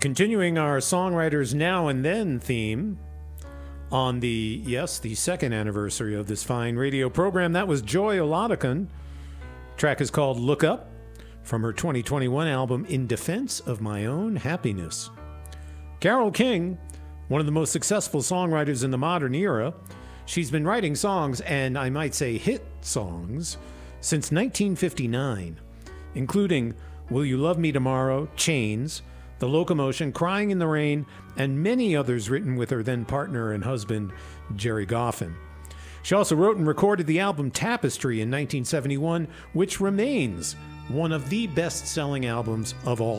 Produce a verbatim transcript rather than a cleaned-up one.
Continuing our Songwriters Now and Then theme on the, yes, the second anniversary of this fine radio program, that was Joy Oladikan. Track is called Look Up from her twenty twenty-one album In Defense of My Own Happiness. Carole King, one of the most successful songwriters in the modern era, she's been writing songs, and I might say hit songs, since nineteen fifty-nine, including Will You Love Me Tomorrow, Chains, The Locomotion, Crying in the Rain, and many others written with her then partner and husband, Gerry Goffin. She also wrote and recorded the album Tapestry in nineteen seventy-one, which remains one of the best-selling albums of all